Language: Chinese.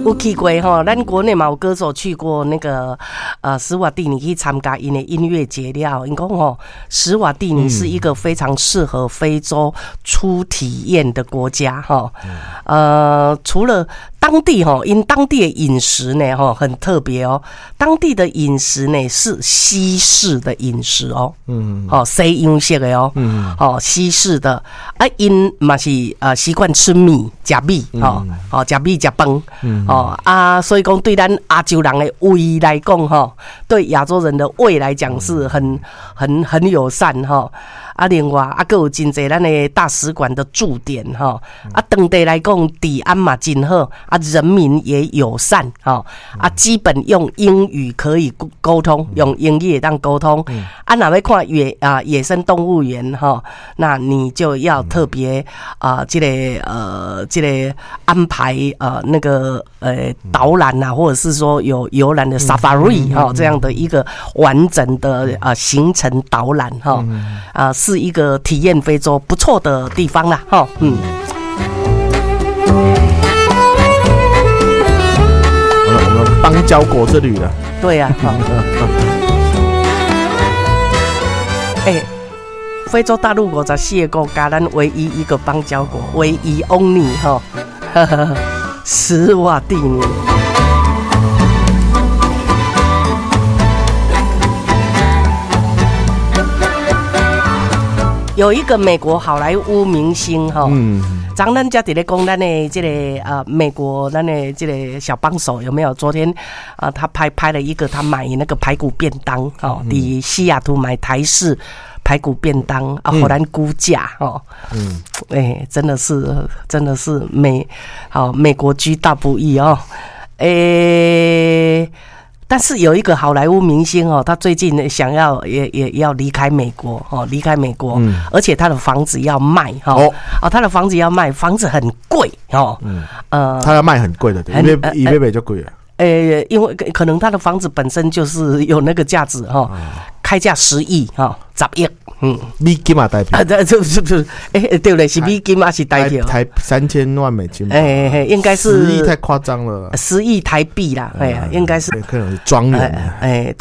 有去过哈，咱国内嘛有歌手去过那个史瓦蒂尼去参加因的音乐节了。因讲吼，史瓦蒂尼是一个非常适合非洲初体验的国家哈。除了当地哈，因当地的饮食呢哈很特别哦，当地的饮食呢是西式的饮食哦，西洋式的哦，西式的啊，因嘛是习惯吃米，吃米吃米吃饭，所以讲对咱亚洲人的胃来讲哈，对亚洲人的胃来讲是很友善哈。另外还有真侪咱的大使馆的驻点哈，当地来讲治安嘛真好，人民也友善哈，基本用英语可以沟通，用英语也当沟通。哪要看野生动物园哈，那你就要特别这个安排那个导览啊，或者是说有游览的 safari 哈这样的一个完整的行程导览哈是一个体验非洲不错的地方啦哈。 我们邦交国之旅了。 对呀，非洲大陆54个国家，咱唯一一个邦交国，唯一 only 哈，史瓦蒂尼。有一个美国好莱坞明星哈，咱家在咧讲咱的这个美国咱的这个小帮手有没有？昨天他拍了一个他买那个排骨便当哦，在西雅图买台式排骨便当荷兰估价哦，真的是美国居大不易哦，但是有一个好莱坞明星哦，他最近想要也要离开美国哦，而且他的房子要卖他的房子要卖，房子很贵哦， 他要卖很贵的，一倍就贵了。 因为可能他的房子本身就是有那个价值哈，开价10亿哈，10亿。 美金嘛代表对了，是美金还是代表？ 台3000万美金， 应该是 10亿太夸张了， 10亿台币啦，应该是可能是庄园，